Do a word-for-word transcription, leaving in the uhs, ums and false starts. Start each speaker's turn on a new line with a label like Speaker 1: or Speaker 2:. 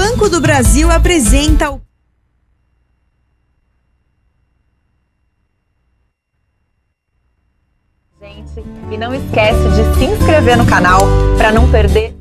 Speaker 1: Banco do Brasil apresenta o
Speaker 2: Gente, e não esquece de se inscrever no canal para não perder